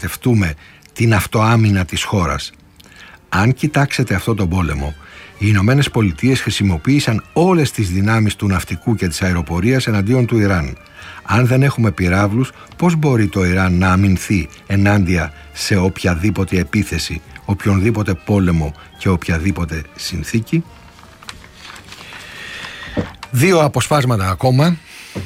διαπραγματευτούμε την αυτοάμυνα της χώρας. Αν κοιτάξετε αυτό τον πόλεμο, οι Ηνωμένες Πολιτείες χρησιμοποίησαν όλες τις δυνάμεις του ναυτικού και της αεροπορίας εναντίον του Ιράν. Αν δεν έχουμε πυράβλους, πώς μπορεί το Ιράν να αμυνθεί ενάντια σε οποιαδήποτε επίθεση, οποιονδήποτε πόλεμο και οποιαδήποτε συνθήκη? 2 αποσπάσματα ακόμα.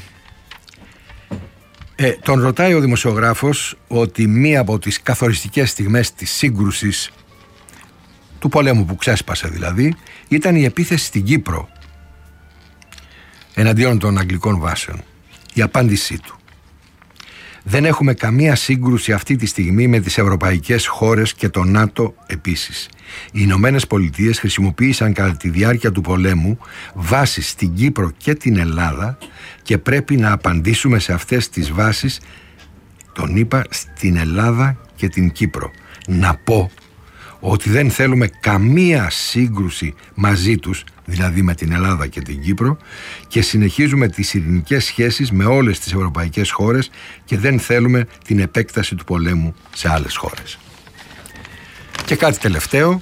Τον ρωτάει ο δημοσιογράφος ότι μία από τις καθοριστικές στιγμές της σύγκρουσης, του πολέμου που ξέσπασε δηλαδή, ήταν η επίθεση στην Κύπρο εναντίον των αγγλικών βάσεων. Η απάντησή του: δεν έχουμε καμία σύγκρουση αυτή τη στιγμή με τις ευρωπαϊκές χώρες και το ΝΑΤΟ επίσης. Οι Ηνωμένες Πολιτείες χρησιμοποίησαν κατά τη διάρκεια του πολέμου βάσεις στην Κύπρο και την Ελλάδα και πρέπει να απαντήσουμε σε αυτές τις βάσεις, τον είπα, στην Ελλάδα και την Κύπρο. Να πω ότι δεν θέλουμε καμία σύγκρουση μαζί τους, δηλαδή με την Ελλάδα και την Κύπρο, και συνεχίζουμε τις ειρηνικές σχέσεις με όλες τις ευρωπαϊκές χώρες και δεν θέλουμε την επέκταση του πολέμου σε άλλες χώρες. Και κάτι τελευταίο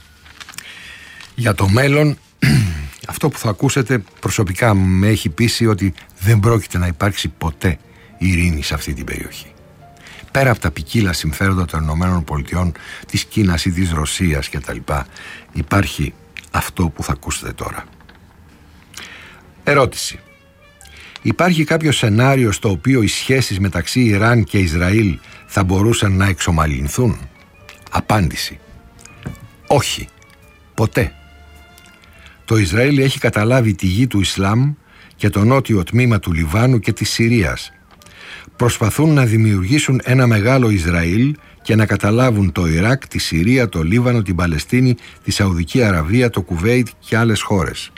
για το μέλλον. Αυτό που θα ακούσετε προσωπικά με έχει πείσει ότι δεν πρόκειται να υπάρξει ποτέ ειρήνη σε αυτή την περιοχή. Πέρα από τα ποικίλα συμφέροντα των Ηνωμένων Πολιτειών, της Κίνας ή της Ρωσίας κτλ., υπάρχει αυτό που θα ακούσετε τώρα. Ερώτηση: υπάρχει κάποιο σενάριο στο οποίο οι σχέσεις μεταξύ Ιράν και Ισραήλ θα μπορούσαν να εξομαλυνθούν? Απάντηση: όχι, ποτέ. Το Ισραήλ έχει καταλάβει τη γη του Ισλάμ και το νότιο τμήμα του Λιβάνου και της Συρίας. Προσπαθούν να δημιουργήσουν ένα μεγάλο Ισραήλ και να καταλάβουν το Ιράκ, τη Συρία, το Λίβανο, την Παλαιστίνη, τη Σαουδική Αραβία, το Κουβέιτ και άλλες χώρες.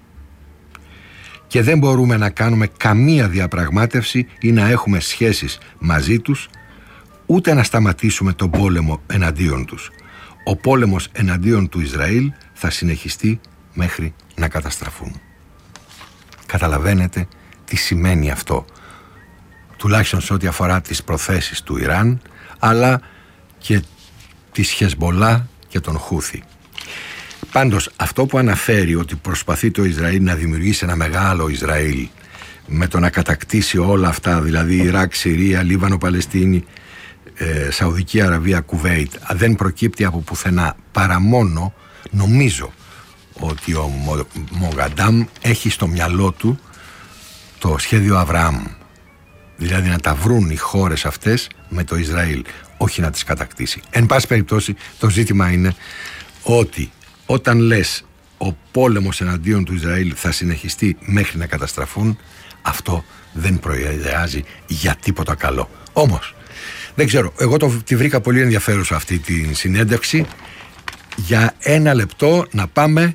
Και δεν μπορούμε να κάνουμε καμία διαπραγμάτευση ή να έχουμε σχέσεις μαζί τους, ούτε να σταματήσουμε τον πόλεμο εναντίον τους. Ο πόλεμος εναντίον του Ισραήλ θα συνεχιστεί μέχρι να καταστραφούν. Καταλαβαίνετε τι σημαίνει αυτό, τουλάχιστον σε ό,τι αφορά τις προθέσεις του Ιράν, αλλά και της Χεσμολά και τον Χούθη. Πάντως, αυτό που αναφέρει ότι προσπαθεί το Ισραήλ να δημιουργήσει ένα μεγάλο Ισραήλ με το να κατακτήσει όλα αυτά, δηλαδή Ιράκ, Συρία, Λίβανο, Παλαιστίνη, Σαουδική Αραβία, Κουβέιτ, δεν προκύπτει από πουθενά, παρά μόνο νομίζω ότι ο Μογαντάμ έχει στο μυαλό του το σχέδιο Αβραάμ, δηλαδή να τα βρουν οι χώρες αυτές με το Ισραήλ, όχι να τις κατακτήσει. Εν πάση περιπτώσει, το ζήτημα είναι ότι όταν λες ο πόλεμος εναντίον του Ισραήλ θα συνεχιστεί μέχρι να καταστραφούν, αυτό δεν προειδεάζει για τίποτα καλό. Όμως, δεν ξέρω, εγώ τη βρήκα πολύ ενδιαφέρουσα αυτή τη συνέντευξη. Για 1 λεπτό να πάμε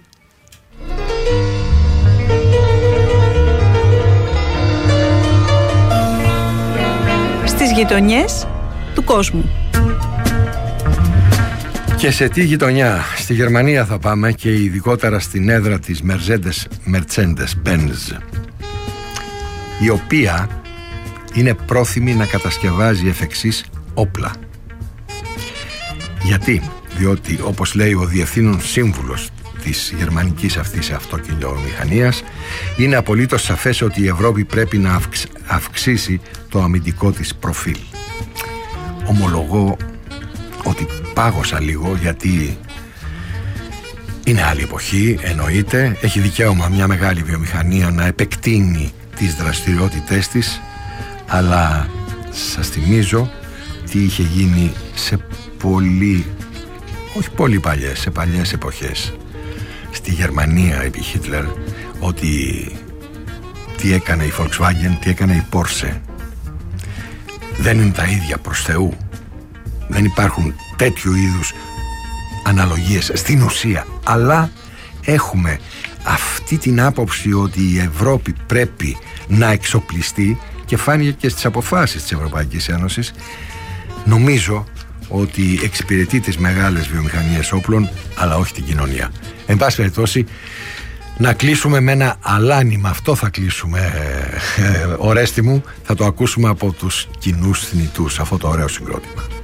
στις γειτονιές του κόσμου. Και σε τι γειτονιά? Στη Γερμανία θα πάμε, και ειδικότερα στην έδρα της Mercedes-Benz, η οποία είναι πρόθυμη να κατασκευάζει εφ' εξής όπλα. Γιατί? Διότι, όπως λέει ο διευθύνων σύμβουλος της γερμανικής αυτής αυτοκινητομηχανίας, είναι απολύτως σαφές ότι η Ευρώπη πρέπει να αυξήσει το αμυντικό της προφίλ. Ομολογώ ότι πάγωσα λίγο, γιατί είναι άλλη εποχή, εννοείται. Έχει δικαίωμα μια μεγάλη βιομηχανία να επεκτείνει τις δραστηριότητές της, αλλά σας θυμίζω τι είχε γίνει σε όχι πολύ παλιές, σε παλιές εποχές στη Γερμανία επί Χίτλερ, ότι τι έκανε η Volkswagen, τι έκανε η Porsche. Δεν είναι τα ίδια, προς Θεού. Δεν υπάρχουν τέτοιου είδους αναλογίες στην ουσία, αλλά έχουμε αυτή την άποψη ότι η Ευρώπη πρέπει να εξοπλιστεί, και φάνηκε και στις αποφάσεις της Ευρωπαϊκής Ένωσης. Νομίζω ότι εξυπηρετεί τις μεγάλες βιομηχανίες όπλων, αλλά όχι την κοινωνία. Εν πάση περιπτώσει, να κλείσουμε με ένα αλάνι, με αυτό θα κλείσουμε, Ορέστη μου, θα το ακούσουμε από τους Κοινούς Θνητούς, αυτό το ωραίο συγκρότημα.